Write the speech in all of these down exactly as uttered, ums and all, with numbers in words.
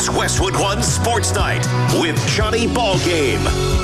It's Westwood One Sports Night with Johnny Ballgame.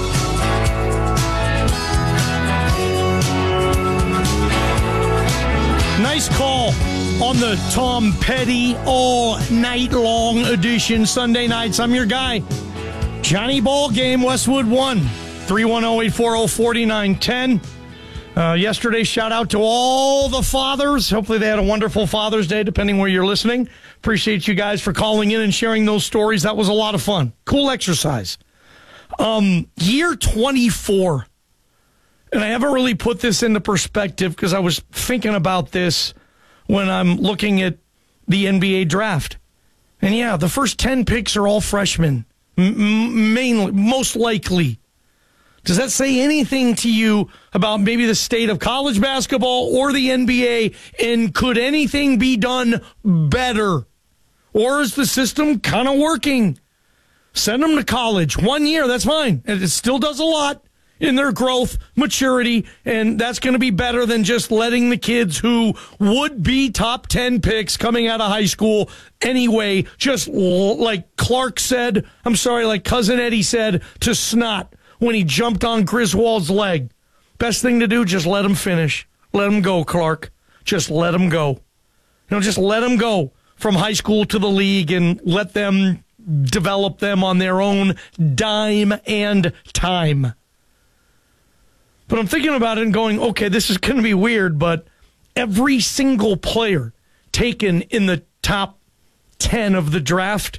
Nice call on the Tom Petty all night long edition Sunday nights. I'm your guy, Johnny Ballgame, Westwood One, three one zero, eight four zero, four nine one zero. Uh, yesterday, shout out to all the fathers. Hopefully they had a wonderful Father's Day, depending where you're listening. Appreciate you guys for calling in and sharing those stories. That was a lot of fun. Cool exercise. Um, year twenty-four. And I haven't really put this into perspective because I was thinking about this when I'm looking at the N B A draft. And yeah, the first ten picks are all freshmen, M- mainly, most likely. Does that say anything to you about maybe the state of college basketball or the N B A? And could anything be done better? Or is the system kind of working? Send them to college. One year, that's fine. And it still does a lot in their growth, maturity, and that's going to be better than just letting the kids who would be top ten picks coming out of high school anyway, just like Clark said, I'm sorry, like Cousin Eddie said to Snot when he jumped on Griswold's leg. Best thing to do, just let him finish. Let him go, Clark. Just let him go. You know, just let him go from high school to the league and let them develop them on their own dime and time. But I'm thinking about it and going, okay, this is going to be weird, but every single player taken in the top ten of the draft,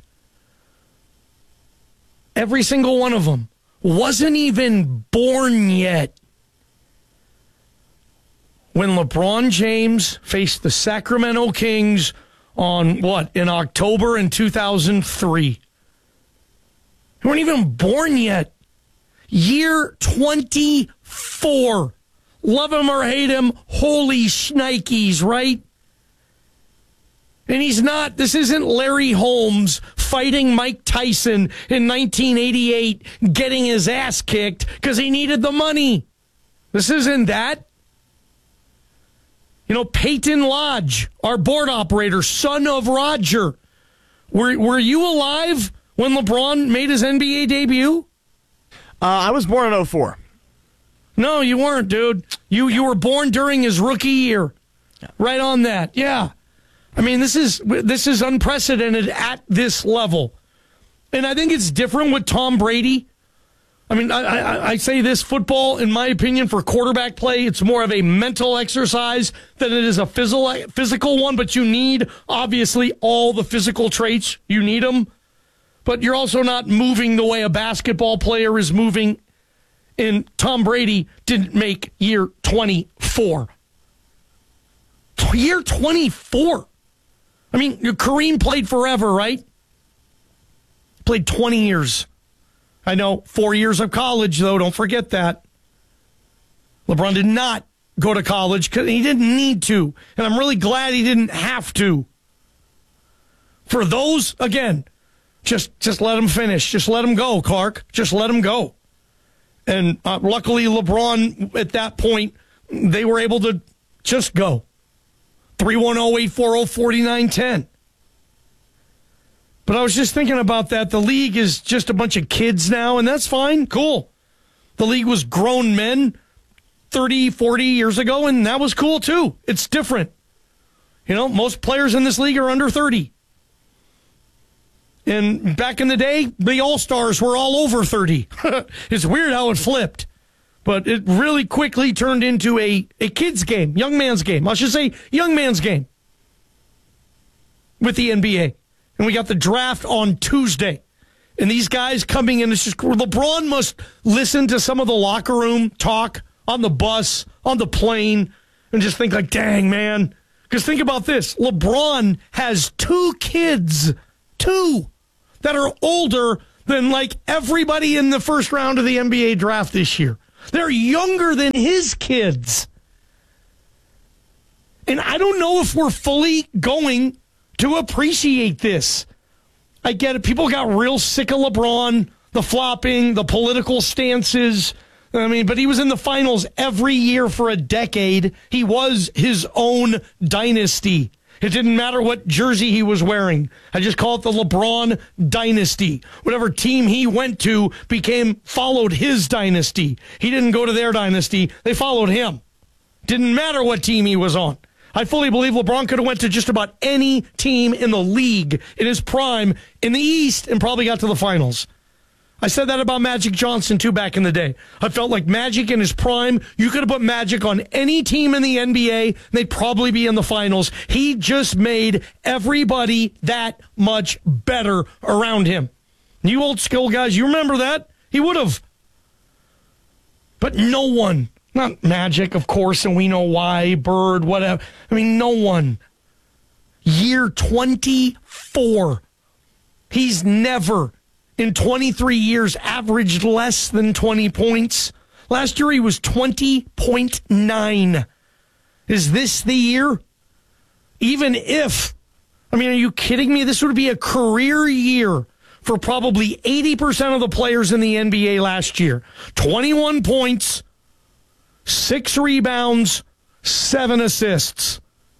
every single one of them, wasn't even born yet when LeBron James faced the Sacramento Kings on, what, in October in two thousand three. They weren't even born yet. Year twenty-four. Love him or hate him, holy shnikes, right? And he's not, this isn't Larry Holmes fighting Mike Tyson in nineteen eighty-eight, getting his ass kicked because he needed the money. This isn't that. You know, Peyton Lodge, our board operator, son of Roger. Were, were you alive when LeBron made his N B A debut? Uh, I was born in oh four. No, you weren't, dude. You you were born during his rookie year. Yeah. Right on that. Yeah. I mean, this is this is unprecedented at this level. And I think it's different with Tom Brady. I mean, I, I, I say this, football, in my opinion, for quarterback play, it's more of a mental exercise than it is a physical, physical one, but you need, obviously, all the physical traits. You need them. But you're also not moving the way a basketball player is moving. And Tom Brady didn't make year twenty-four. Year twenty-four. I mean, Kareem played forever, right? Played twenty years. I know, four years of college, though. Don't forget that. LeBron did not go to college because he didn't need to. And I'm really glad he didn't have to. For those, again, Just just let him finish. Just let him go, Clark. Just let him go. And uh, luckily, LeBron, at that point, they were able to just go. three one zero, eight four zero, four nine one zero. But I was just thinking about that. The league is just a bunch of kids now, and that's fine. Cool. The league was grown men thirty, forty years ago, and that was cool, too. It's different. You know, most players in this league are under thirty. And back in the day, the All-Stars were all over thirty. It's weird how it flipped. But it really quickly turned into a, a kid's game, young man's game. I should say young man's game with the N B A. And we got the draft on Tuesday. And these guys coming in, it's just, LeBron must listen to some of the locker room talk on the bus, on the plane, and just think like, dang, man. Because think about this. LeBron has two kids, two, that are older than like everybody in the first round of the N B A draft this year. They're younger than his kids. And I don't know if we're fully going to appreciate this. I get it. People got real sick of LeBron, the flopping, the political stances. I mean, but he was in the finals every year for a decade. He was his own dynasty. It didn't matter what jersey he was wearing. I just call it the LeBron dynasty. Whatever team he went to became, followed his dynasty. He didn't go to their dynasty. They followed him. Didn't matter what team he was on. I fully believe LeBron could have went to just about any team in the league in his prime in the East and probably got to the finals. I said that about Magic Johnson, too, back in the day. I felt like Magic in his prime, you could have put Magic on any team in the N B A, and they'd probably be in the finals. He just made everybody that much better around him. You old school guys, you remember that? He would have. But no one, not Magic, of course, and we know why, Bird, whatever. I mean, no one. Year twenty-four. He's never in twenty-three years, averaged less than twenty points. Last year, he was twenty point nine. Is this the year? Even if, I mean, are you kidding me? This would be a career year for probably eighty percent of the players in the N B A last year. twenty-one points, six rebounds, seven assists.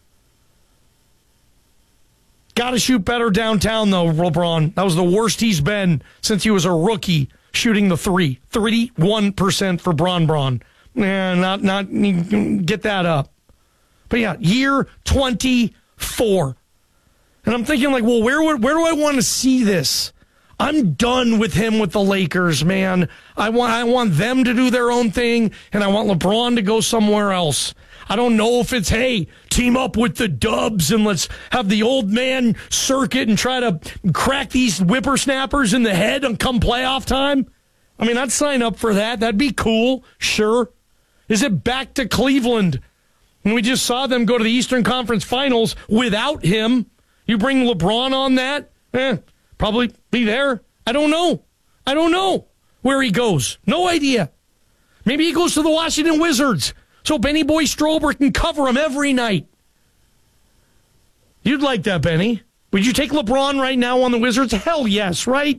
Got to shoot better downtown, though, LeBron. That was the worst he's been since he was a rookie shooting the three. thirty-one percent for Bron Bron. Nah, not, not, get that up. But yeah, year twenty-four. And I'm thinking, like, well, where would, where do I want to see this? I'm done with him with the Lakers, man. I want, I want them to do their own thing, and I want LeBron to go somewhere else. I don't know if it's, hey, team up with the Dubs and let's have the old man circuit and try to crack these whippersnappers in the head and come playoff time. I mean, I'd sign up for that. That'd be cool. Sure. Is it back to Cleveland? And we just saw them go to the Eastern Conference Finals without him. You bring LeBron on that? Eh, probably be there. I don't know. I don't know where he goes. No idea. Maybe he goes to the Washington Wizards so Benny Boy Strober can cover him every night. You'd like that, Benny. Would you take LeBron right now on the Wizards? Hell yes, right?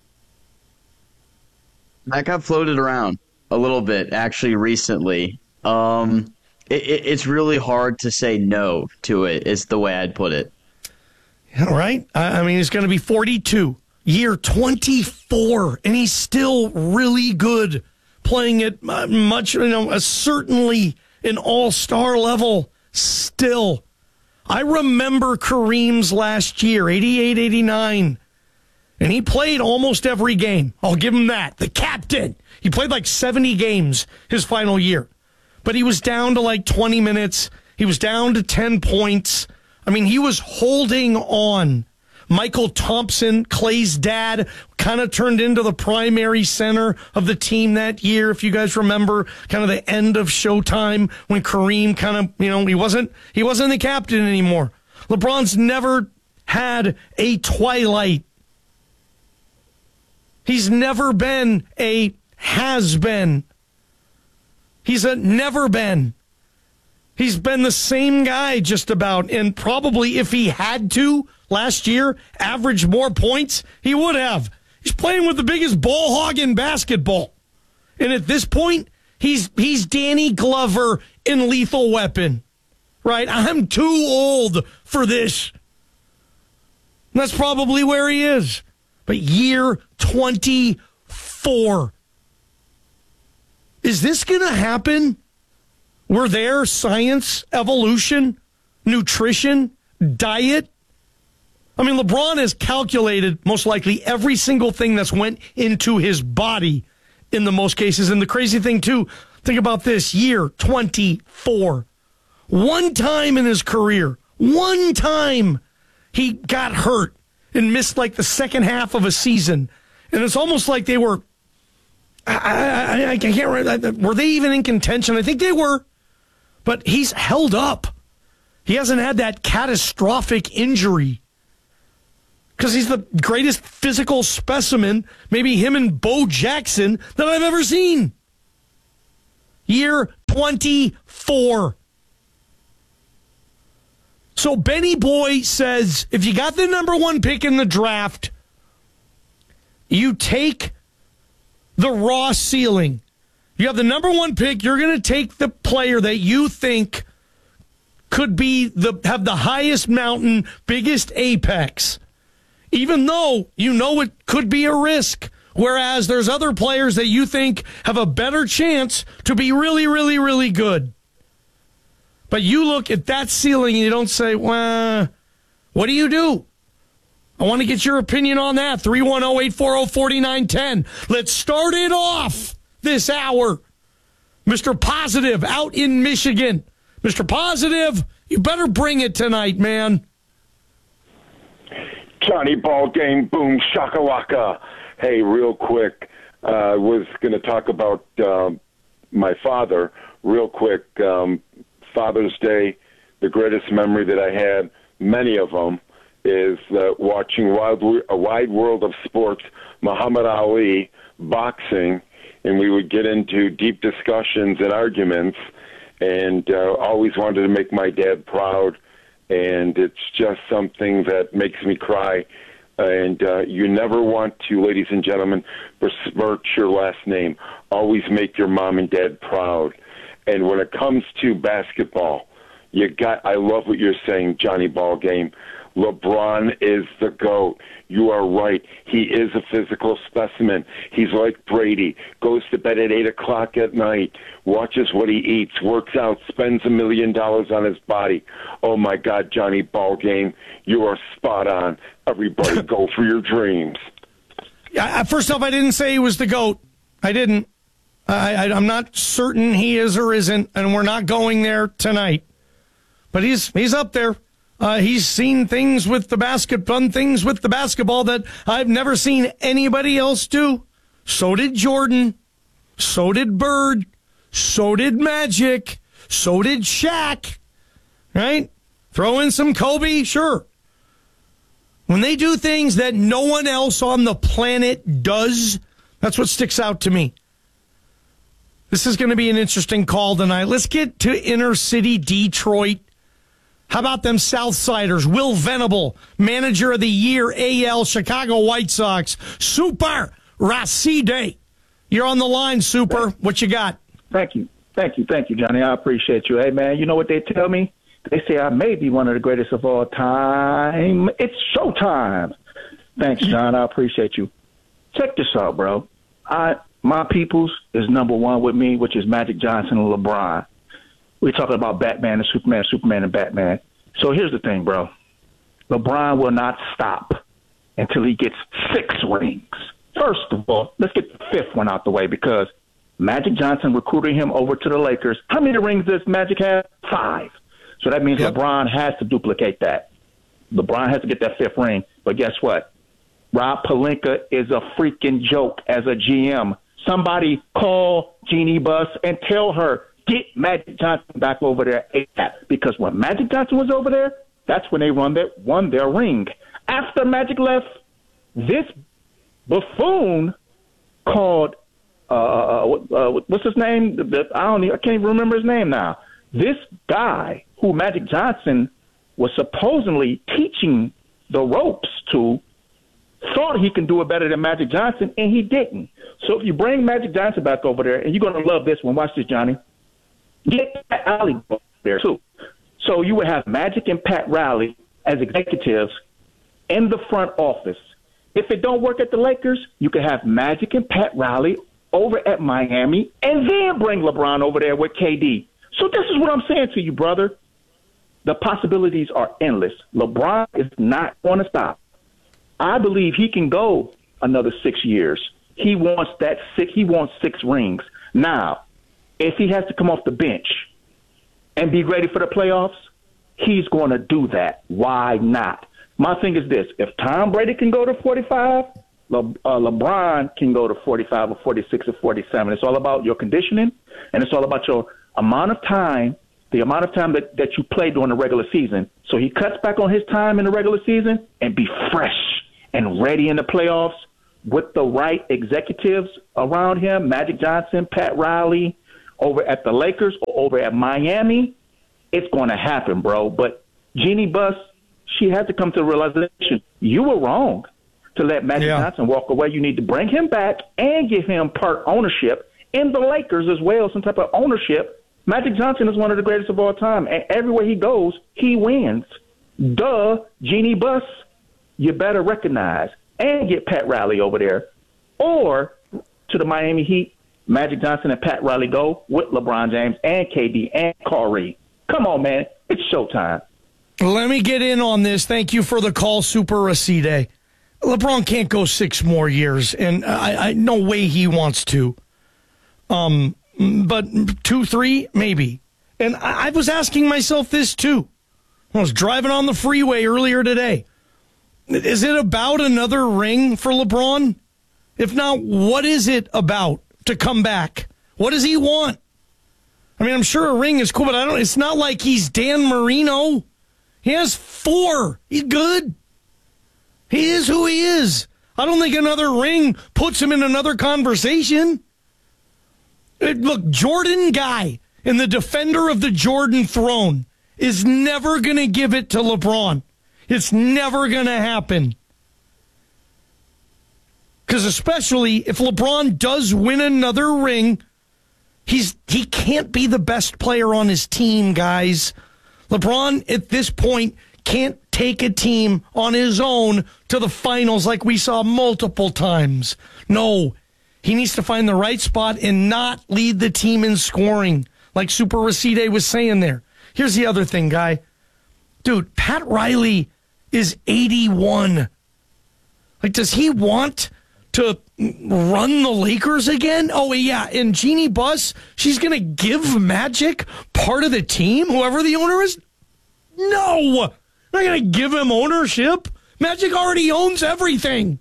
That got floated around a little bit, actually, recently. Um, it, it, it's really hard to say no to it, is the way I'd put it. All right. I, I mean, he's going to be forty-two. Year twenty-four, and he's still really good. Playing at much, you know, a, certainly an all-star level still. I remember Kareem's last year, eighty-eight eighty-nine, and he played almost every game. I'll give him that. The captain. He played like seventy games his final year, but he was down to like twenty minutes. He was down to ten points. I mean, he was holding on. Michael Thompson, Clay's dad, kind of turned into the primary center of the team that year. If you guys remember, kind of the end of Showtime when Kareem kind of, you know, he wasn't, he wasn't the captain anymore. LeBron's never had a twilight. He's never been a has-been. He's a never been. He's been the same guy just about, and probably if he had to, last year, average more points, he would have. He's playing with the biggest ball hog in basketball. And at this point, he's he's Danny Glover in Lethal Weapon. Right? I'm too old for this. And that's probably where he is. But year twenty-four. Is this going to happen? Were there science, evolution, nutrition, diet? I mean, LeBron has calculated most likely every single thing that's went into his body in the most cases. And the crazy thing, too, think about this, year twenty-four. One time in his career, one time he got hurt and missed like the second half of a season. And it's almost like they were, I, I, I can't remember, were they even in contention? I think they were. But he's held up. He hasn't had that catastrophic injury. Because he's the greatest physical specimen, maybe him and Bo Jackson, that I've ever seen. Year twenty-four. So Benny Boy says, if you got the number one pick in the draft, you take the raw ceiling. You have the number one pick, you're going to take the player that you think could be the have the highest mountain, biggest apex, even though you know it could be a risk. Whereas there's other players that you think have a better chance to be really, really, really good. But you look at that ceiling and you don't say, well, what do you do? I want to get your opinion on that. three one zero, eight four zero, four nine one zero. Let's start it off this hour. Mister Positive out in Michigan. Mister Positive, you better bring it tonight, man. Johnny Ball Game, boom, shakalaka. Hey, real quick, I uh, was going to talk about uh, my father real quick. Um, Father's Day, the greatest memory that I had, many of them, is uh, watching Wild, A Wide World of Sports, Muhammad Ali, boxing, and we would get into deep discussions and arguments, and uh, always wanted to make my dad proud, and it's just something that makes me cry. And uh, you never want to, ladies and gentlemen, besmirch your last name. Always make your mom and dad proud. And when it comes to basketball, you got. I love what you're saying, Johnny Ball Game. LeBron is the GOAT. You are right. He is a physical specimen. He's like Brady. Goes to bed at eight o'clock at night, watches what he eats, works out, spends a million dollars on his body. Oh, my God, Johnny Ball Game, you are spot on. Everybody go for your dreams. Yeah, first off, I didn't say he was the GOAT. I didn't. I, I, I'm not certain he is or isn't, and we're not going there tonight. But he's he's up there. Uh, he's seen things with the basket, done things with the basketball that I've never seen anybody else do. So did Jordan. So did Bird. So did Magic. So did Shaq. Right? Throw in some Kobe, sure. When they do things that no one else on the planet does, that's what sticks out to me. This is going to be an interesting call tonight. Let's get to inner city Detroit. How about them Southsiders? Will Venable, Manager of the Year, A L, Chicago White Sox. Super Racide. You're on the line, Super. What you got? Thank you. Thank you. Thank you, Johnny. I appreciate you. Hey, man, you know what they tell me? They say I may be one of the greatest of all time. It's showtime. Thanks, John. I appreciate you. Check this out, bro. I my peoples is number one with me, which is Magic Johnson and LeBron. We're talking about Batman and Superman, Superman and Batman. So here's the thing, bro. LeBron will not stop until he gets six rings. First of all, let's get the fifth one out the way because Magic Johnson recruited him over to the Lakers. How many rings does Magic have? Five. So that means yep. LeBron has to duplicate that. LeBron has to get that fifth ring. But guess what? Rob Pelinka is a freaking joke as a G M. Somebody call Jeannie Buss and tell her, get Magic Johnson back over there ASAP. Because when Magic Johnson was over there, that's when they won their, won their ring. After Magic left, this buffoon called, uh, uh, what's his name? I don't even, I can't even remember his name now. This guy who Magic Johnson was supposedly teaching the ropes to thought he can do it better than Magic Johnson, and he didn't. So if you bring Magic Johnson back over there, and you're going to love this one. Watch this, Johnny. Get Pat Riley there, too. So you would have Magic and Pat Riley as executives in the front office. If it don't work at the Lakers, you could have Magic and Pat Riley over at Miami, and then bring LeBron over there with K D. So this is what I'm saying to you, brother. The possibilities are endless. LeBron is not going to stop. I believe he can go another six years. He wants that six. He wants six rings. Now, if he has to come off the bench and be ready for the playoffs, he's going to do that. Why not? My thing is this. If Tom Brady can go to forty-five, Le, uh, LeBron can go to forty-five or forty-six or forty-seven. It's all about your conditioning, and it's all about your amount of time, the amount of time that, that you play during the regular season. So he cuts back on his time in the regular season and be fresh and ready in the playoffs with the right executives around him, Magic Johnson, Pat Riley, over at the Lakers or over at Miami. It's going to happen, bro. But Jeannie Buss, she had to come to the realization you were wrong to let Magic yeah. Johnson walk away. You need to bring him back and give him part ownership in the Lakers as well, some type of ownership. Magic Johnson is one of the greatest of all time, and everywhere he goes, he wins. Duh, Jeannie Buss, you better recognize and get Pat Riley over there. Or to the Miami Heat, Magic Johnson and Pat Riley go with LeBron James and K D and Kyrie. Come on, man. It's showtime. Let me get in on this. Thank you for the call, Super Racide. LeBron can't go six more years, and I, I no way he wants to. Um, but two, three, maybe. And I, I was asking myself this, too. I was driving on the freeway earlier today. Is it about another ring for LeBron? If not, what is it about to come back? What does he want? I mean, I'm sure a ring is cool, but I don't. It's not like he's Dan Marino. He has four. He's good. He is who he is. I don't think another ring puts him in another conversation. Look, Jordan Guy, and the defender of the Jordan throne, is never going to give it to LeBron. It's never going to happen. Because especially if LeBron does win another ring, he's he can't be the best player on his team, guys. LeBron, at this point, can't take a team on his own to the finals like we saw multiple times. No, he needs to find the right spot and not lead the team in scoring, like Super Racide was saying there. Here's the other thing, Guy. Dude, Pat Riley is eighty-one. Like, does he want to run the Lakers again? Oh, yeah, and Jeannie Buss, she's going to give Magic part of the team, whoever the owner is? No! I'm not going to give him ownership. Magic already owns everything.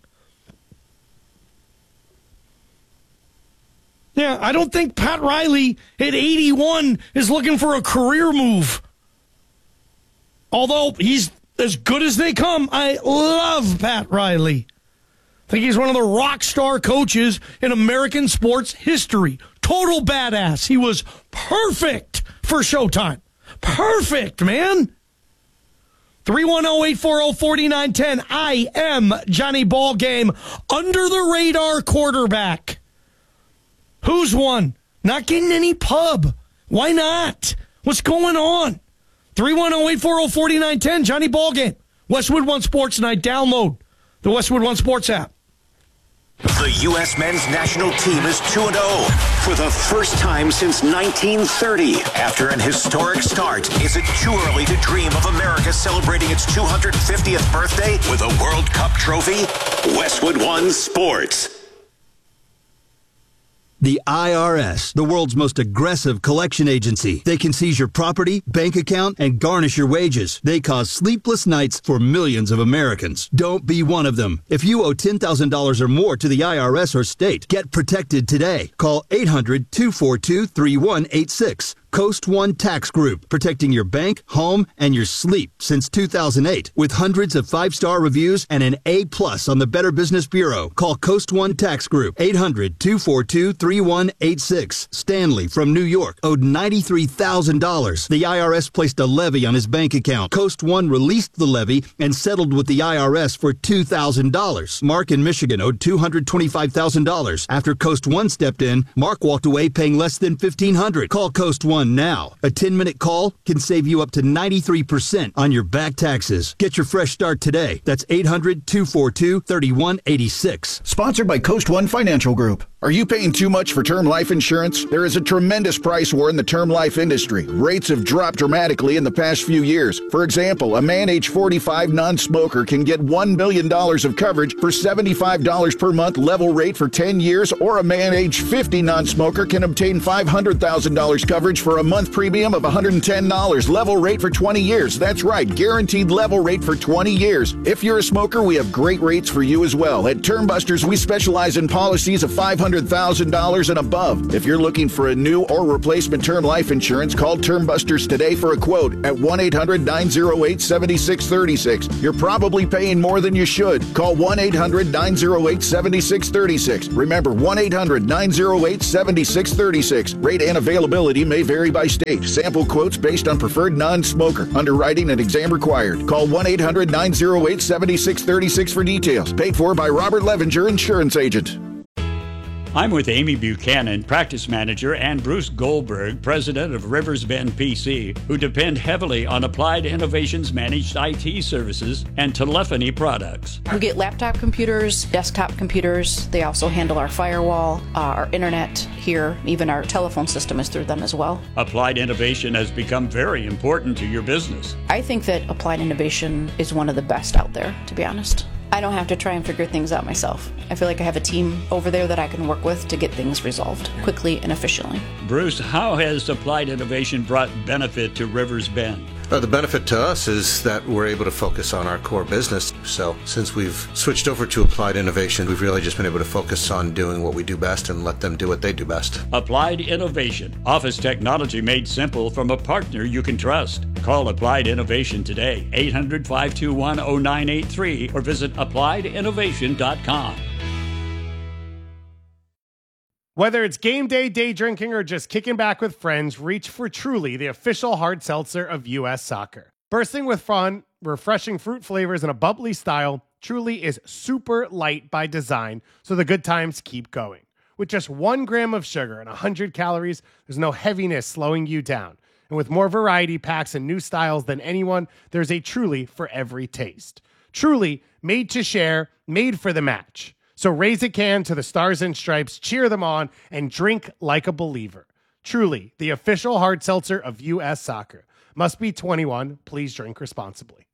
Yeah, I don't think Pat Riley at eighty-one is looking for a career move. Although he's as good as they come. I love Pat Riley. I think he's one of the rock star coaches in American sports history. Total badass. He was perfect for Showtime. Perfect, man. three one zero, eight four zero, four nine one zero. I am Johnny Ballgame, under the radar quarterback. Who's won? Not getting any pub. Why not? What's going on? three one zero, eight four zero, four nine one zero. Johnny Ballgame. Westwood One Sports Night. Download the Westwood One Sports app. The U S men's national team is two and oh for the first time since nineteen thirty. After an historic start, is it too early to dream of America celebrating its two hundred fiftieth birthday with a World Cup trophy? Westwood One Sports. The I R S, the world's most aggressive collection agency. They can seize your property, bank account, and garnish your wages. They cause sleepless nights for millions of Americans. Don't be one of them. If you owe ten thousand dollars or more to the I R S or state, get protected today. Call eight hundred, two four two, three one eight six. Coast One Tax Group, protecting your bank, home, and your sleep since two thousand eight. With hundreds of five-star reviews and an A plus on the Better Business Bureau. Call Coast One Tax Group, eight hundred, two four two, three one eight six. Stanley from New York owed ninety-three thousand dollars. The I R S placed a levy on his bank account. Coast One released the levy and settled with the I R S for two thousand dollars. Mark in Michigan owed two hundred twenty-five thousand dollars. After Coast One stepped in, Mark walked away paying less than fifteen hundred dollars. Call Coast One now. A ten-minute call can save you up to ninety-three percent on your back taxes. Get your fresh start today. That's eight hundred, two four two, three one eight six. Sponsored by Coast One Financial Group. Are you paying too much for term life insurance? There is a tremendous price war in the term life industry. Rates have dropped dramatically in the past few years. For example, a man age forty-five non-smoker can get one million dollars of coverage for seventy-five dollars per month level rate for ten years, or a man age fifty non-smoker can obtain five hundred thousand dollars coverage for a month premium of one hundred ten dollars level rate for twenty years. That's right, guaranteed level rate for twenty years. If you're a smoker, we have great rates for you as well. At Term Busters, we specialize in policies of five hundred thousand dollars and above. If you're looking for a new or replacement term life insurance, call Term Busters today for a quote at one eight hundred, nine oh eight, seven six three six. You're probably paying more than you should. Call one eight hundred, nine oh eight, seven six three six. Remember, one eight hundred, nine oh eight, seven six three six. Rate and availability may vary by state. Sample quotes based on preferred non-smoker. Underwriting and exam required. Call one eight hundred, nine oh eight, seven six three six for details. Paid for by Robert Levinger, Insurance Agent. I'm with Amy Buchanan, practice manager, and Bruce Goldberg, president of Rivers Bend P C, who depend heavily on Applied Innovations managed I T services and telephony products. We get laptop computers, desktop computers. They also handle our firewall, uh, our internet here, even our telephone system is through them as well. Applied Innovation has become very important to your business. I think that Applied Innovation is one of the best out there, to be honest. I don't have to try and figure things out myself. I feel like I have a team over there that I can work with to get things resolved quickly and efficiently. Bruce, how has Applied Innovation brought benefit to Rivers Bend? Uh, the benefit to us is that we're able to focus on our core business. So since we've switched over to Applied Innovation, we've really just been able to focus on doing what we do best and let them do what they do best. Applied Innovation. Office technology made simple from a partner you can trust. Call Applied Innovation today, eight hundred, five two one, oh nine eight three, or visit applied innovation dot com. Whether it's game day, day drinking, or just kicking back with friends, reach for Truly, the official hard seltzer of U S Soccer. Bursting with fun, refreshing fruit flavors, and a bubbly style, Truly is super light by design, so the good times keep going. With just one gram of sugar and one hundred calories, there's no heaviness slowing you down. And with more variety packs and new styles than anyone, there's a Truly for every taste. Truly, made to share, made for the match. So raise a can to the Stars and Stripes, cheer them on, and drink like a believer. Truly, the official hard seltzer of U S Soccer. Must be twenty-one. Please drink responsibly.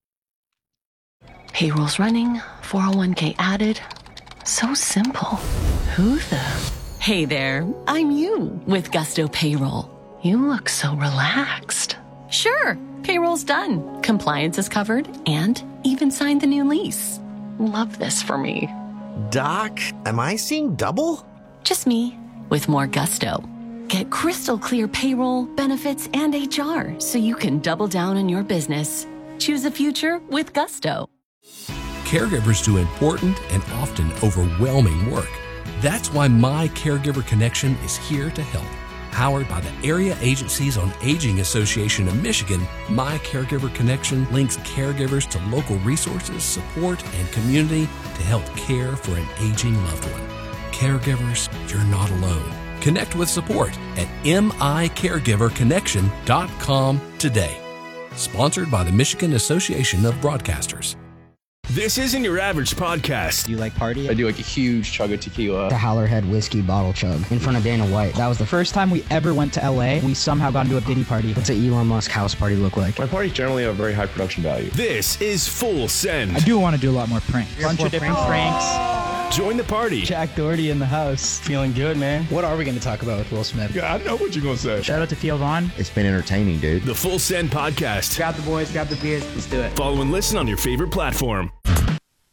Payroll's running, four oh one k added. So simple. Who the? Hey there, I'm you with Gusto Payroll. You look so relaxed. Sure, payroll's done. Compliance is covered and even signed the new lease. Love this for me. Doc, am I seeing double? Just me, with more gusto. Get crystal clear payroll, benefits, and H R so you can double down on your business. Choose a future with gusto. Caregivers do important and often overwhelming work. That's why My Caregiver Connection is here to help. Powered by the Area Agencies on Aging Association of Michigan, My Caregiver Connection links caregivers to local resources, support, and community to help care for an aging loved one. Caregivers, you're not alone. Connect with support at M I caregiver connection dot com today. Sponsored by the Michigan Association of Broadcasters. This isn't your average podcast. Do you like party? I do like a huge chug of tequila. The Howlerhead whiskey bottle chug in front of Dana White. That was the first time we ever went to L A. We somehow got into a Diddy party. What's an Elon Musk house party look like? My parties generally have very high production value. This is Full Send. I do want to do a lot more pranks. Bunch of different pranks. pranks. Join the party. Jack Doherty in the house. Feeling good, man. What are we going to talk about with Will Smith? Yeah, I know what you're going to say. Shout out to Theo Vaughn. It's been entertaining, dude. The Full Send podcast. Grab the boys, grab the beers. Let's do it. Follow and listen on your favorite platform.